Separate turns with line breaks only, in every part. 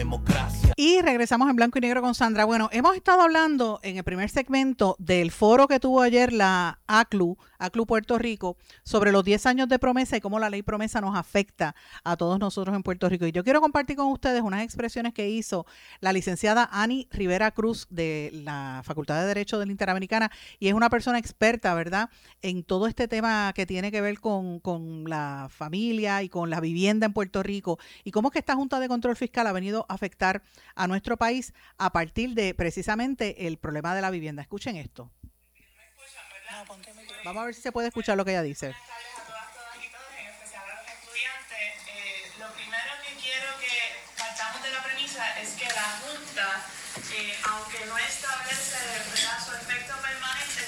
Democracia.
Y regresamos en blanco y negro con Sandra. Bueno, hemos estado hablando en el primer segmento del foro que tuvo ayer la ACLU Puerto Rico, sobre los 10 años de promesa y cómo la ley promesa nos afecta a todos nosotros en Puerto Rico. Y yo quiero compartir con ustedes unas expresiones que hizo la licenciada Ani Rivera Cruz de la Facultad de Derecho de la Interamericana, y es una persona experta, ¿verdad?, en todo este tema que tiene que ver con la familia y con la vivienda en Puerto Rico, y cómo es que esta Junta de Control Fiscal ha venido a afectar a nuestro país a partir de precisamente el problema de la vivienda. Escuchen esto. Vamos a ver si se puede escuchar lo que ella dice.
Buenas tardes a todas y todos, en especial a los estudiantes. Lo primero que quiero que partamos de la premisa es que la Junta, aunque no establece, ¿verdad?, su efecto permanente,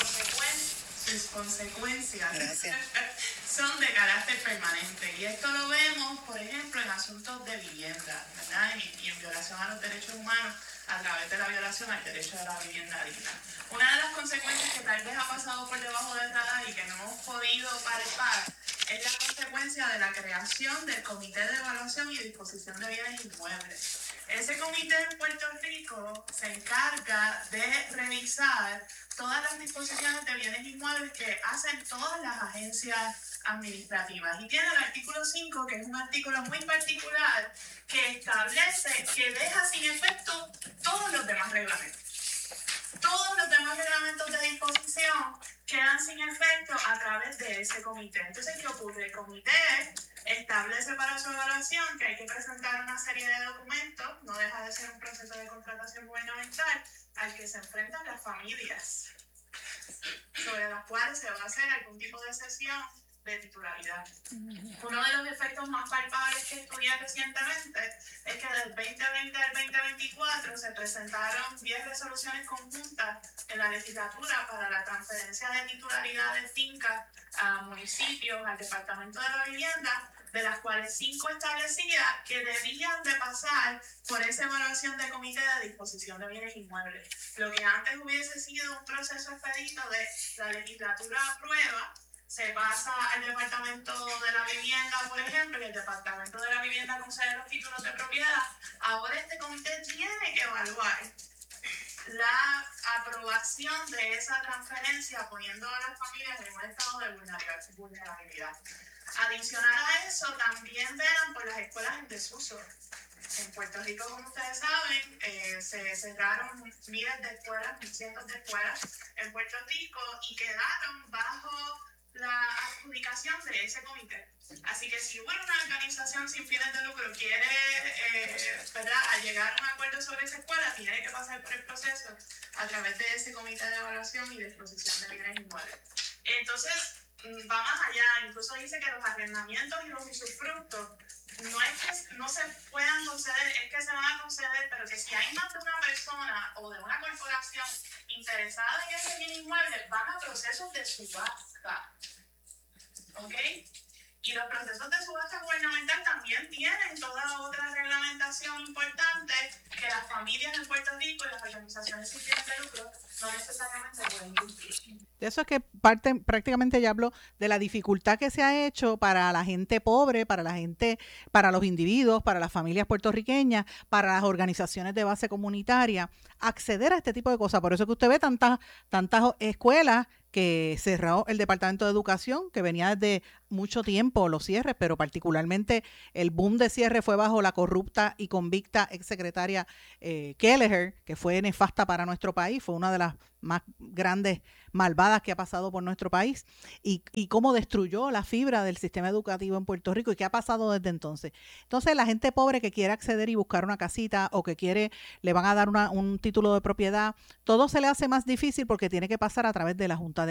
sus consecuencias son de carácter permanente. Y esto lo vemos, por ejemplo, en asuntos de vivienda, ¿verdad?, y en violación a los derechos humanos a través de la violación al derecho a la vivienda digna. Una de las consecuencias que tal vez ha pasado por debajo del radar y que no hemos podido palpar es la consecuencia de la creación del Comité de Evaluación y Disposición de Bienes Inmuebles. Ese comité en Puerto Rico se encarga de revisar todas las disposiciones de bienes inmuebles que hacen todas las agencias administrativas. Y tiene el artículo 5, que es un artículo muy particular, que establece que deja sin efecto todos los demás reglamentos. Todos los demás reglamentos de disposición quedan sin efecto a través de ese comité. Entonces, ¿qué ocurre? El comité establece para su evaluación que hay que presentar una serie de documentos, no deja de ser un proceso de contratación gubernamental al que se enfrentan las familias, sobre las cuales se va a hacer algún tipo de cesión de titularidad. Uno de los efectos más palpables que estudié recientemente es que del 2020 al 2024 se presentaron 10 resoluciones conjuntas en la legislatura para la transferencia de titularidad de fincas a municipios, al Departamento de la Vivienda, de las cuales 5 establecía que debían de pasar por esa evaluación de comité de disposición de bienes inmuebles. Lo que antes hubiese sido un proceso expedito de la legislatura aprueba, se pasa al Departamento de la Vivienda, por ejemplo, y el Departamento de la Vivienda concede los títulos de propiedad. Ahora este comité tiene que evaluar la aprobación de esa transferencia, poniendo a las familias en un estado de vulnerabilidad. Adicional a eso, también velan por las escuelas en desuso. En Puerto Rico, como ustedes saben, se cerraron miles de escuelas, cientos de escuelas en Puerto Rico, y quedaron bajo la adjudicación de ese comité. Así que si una organización sin fines de lucro quiere ¿verdad?, llegar a un acuerdo sobre esa escuela, tiene que pasar por el proceso a través de ese comité de evaluación y de exposición de bienes inmuebles. Entonces, va más allá. Incluso dice que los arrendamientos y los usufructos no es que no se puedan conceder, es que se van a conceder, pero que si hay más de una persona o de una corporación interesada en ese bien inmueble, van a procesos de subasta. ¿Ok? Y los procesos de subasta gubernamental también tienen toda otra reglamentación importante que las familias en Puerto Rico y las organizaciones sin fines de lucro no necesariamente pueden cumplir.
De eso es que prácticamente ya hablo de la dificultad que se ha hecho para la gente pobre, para la gente, para los individuos, para las familias puertorriqueñas, para las organizaciones de base comunitaria, acceder a este tipo de cosas. Por eso es que usted ve tantas escuelas que cerró el Departamento de Educación, que venía desde mucho tiempo los cierres, pero particularmente el boom de cierre fue bajo la corrupta y convicta exsecretaria Kelleher, que fue nefasta para nuestro país, fue una de las más grandes malvadas que ha pasado por nuestro país, y cómo destruyó la fibra del sistema educativo en Puerto Rico y qué ha pasado desde entonces. Entonces la gente pobre que quiere acceder y buscar una casita o que quiere, le van a dar un título de propiedad, todo se le hace más difícil porque tiene que pasar a través de la Junta de